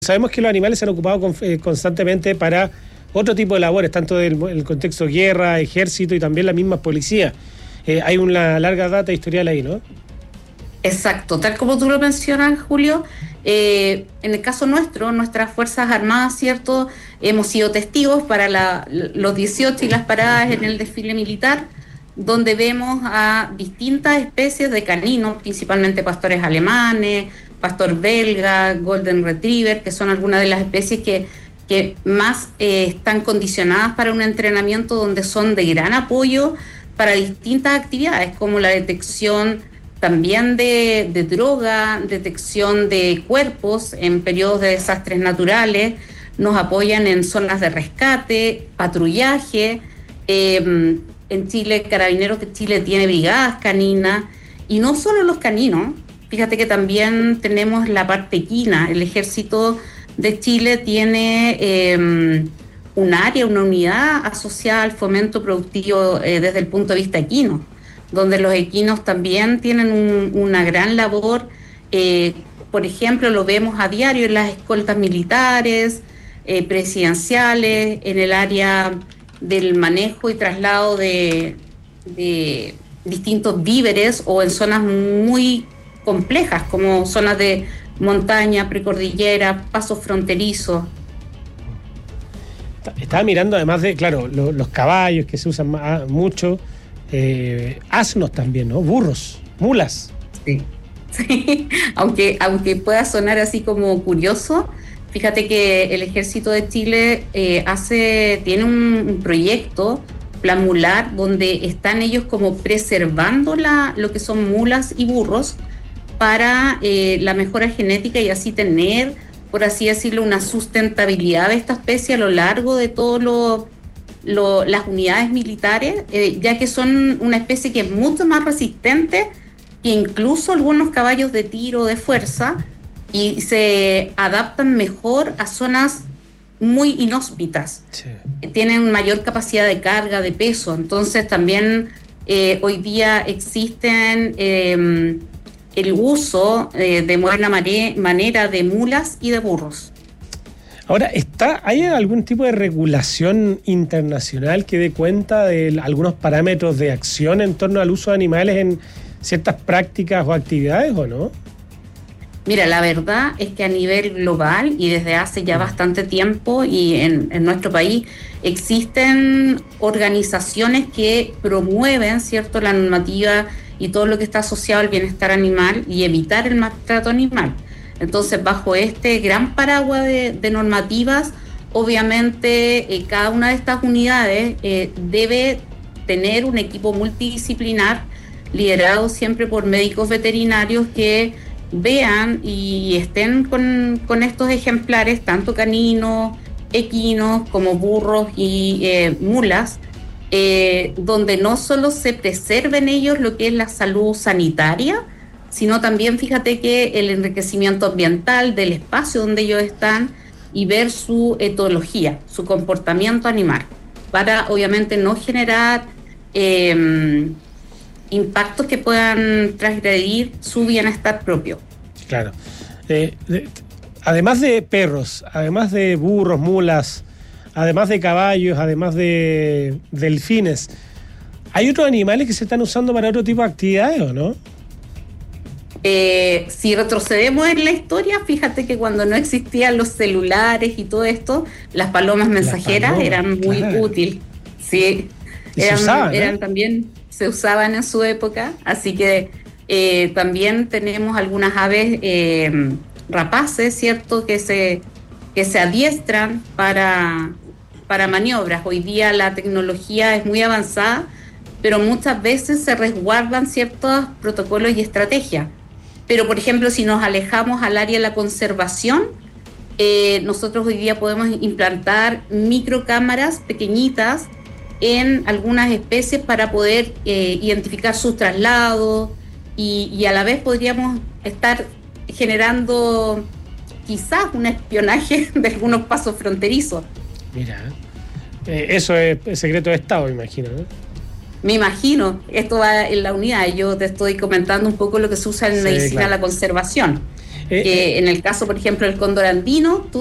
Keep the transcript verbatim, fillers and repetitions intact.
Sabemos que los animales se han ocupado con, eh, constantemente para otro tipo de labores, tanto en el contexto de guerra, ejército y también la misma policía. Eh, hay una larga data historial ahí, ¿no? Exacto, tal como tú lo mencionas, Julio, eh, en el caso nuestro, nuestras Fuerzas Armadas, ¿cierto? Hemos sido testigos para la, los dieciocho y las paradas en el desfile militar, donde vemos a distintas especies de caninos, principalmente pastores alemanes, pastor belga, golden retriever, que son algunas de las especies que, que más eh, están condicionadas para un entrenamiento donde son de gran apoyo para distintas actividades, como la detección también de, de droga, detección de cuerpos en periodos de desastres naturales, nos apoyan en zonas de rescate, patrullaje. Eh, en Chile, Carabineros de Chile tiene brigadas caninas, y no solo los caninos, fíjate que también tenemos la parte equina. El Ejército de Chile tiene eh, un área, una unidad asociada al fomento productivo eh, desde el punto de vista equino, donde los equinos también tienen un, una gran labor. Eh, por ejemplo, lo vemos a diario en las escoltas militares, eh, presidenciales, en el área del manejo y traslado de, de distintos víveres, o en zonas muy complejas, como zonas de montaña, precordillera, pasos fronterizos. Estaba mirando, además de, claro, lo, los caballos que se usan más, mucho, eh, asnos también, ¿no? Burros, mulas. Sí, sí. aunque, aunque pueda sonar así como curioso, fíjate que el Ejército de Chile eh, hace, tiene un, un proyecto, Plan Mular, donde están ellos como preservando la, lo que son mulas y burros para eh, la mejora genética, y así tener, por así decirlo, una sustentabilidad de esta especie a lo largo de todas lo, lo, las unidades militares, eh, ya que son una especie que es mucho más resistente que incluso algunos caballos de tiro de fuerza, y se adaptan mejor a zonas muy inhóspitas. Sí. Tienen mayor capacidad de carga, de peso. Entonces también eh, hoy día existen eh, el uso eh, de buena mare- manera de mulas y de burros. Ahora, ¿está, ¿hay algún tipo de regulación internacional que dé cuenta de algunos parámetros de acción en torno al uso de animales en ciertas prácticas o actividades, o no? Mira, la verdad es que a nivel global, y desde hace ya bastante tiempo, y en, en nuestro país, existen organizaciones que promueven, ¿cierto?, la normativa y todo lo que está asociado al bienestar animal y evitar el maltrato animal. Entonces, bajo este gran paraguas de, de normativas, obviamente eh, cada una de estas unidades eh, debe tener un equipo multidisciplinar liderado siempre por médicos veterinarios que vean y estén con, con estos ejemplares, tanto caninos, equinos, como burros y eh, mulas, eh, donde no solo se preserven ellos lo que es la salud sanitaria, sino también, fíjate, que el enriquecimiento ambiental del espacio donde ellos están, y ver su etología, su comportamiento animal, para obviamente no generar eh, impactos que puedan transgredir su bienestar propio. Claro. Eh, de, además de perros, además de burros, mulas, además de caballos, además de delfines, ¿hay otros animales que se están usando para otro tipo de actividades, o no? Eh, si retrocedemos en la historia, fíjate que cuando no existían los celulares y todo esto, las palomas mensajeras las palomas, eran muy claro. útiles. Sí, eran, se usaban, eran ¿eh? también se usaban en su época, así que eh, también tenemos algunas aves eh, rapaces, ¿cierto?, que se, que se adiestran para, para maniobras. Hoy día la tecnología es muy avanzada, pero muchas veces se resguardan ciertos protocolos y estrategias. Pero, por ejemplo, si nos alejamos al área de la conservación, eh, nosotros hoy día podemos implantar microcámaras pequeñitas en algunas especies para poder eh, identificar sus traslados, y, y a la vez podríamos estar generando quizás un espionaje de algunos pasos fronterizos. Mira, eh, eso es secreto de Estado, me imagino, ¿no? Me imagino, esto va en la unidad. Yo te estoy comentando un poco lo que se usa en sí, medicina, claro, la conservación. que en el caso, por ejemplo, del cóndor andino, tú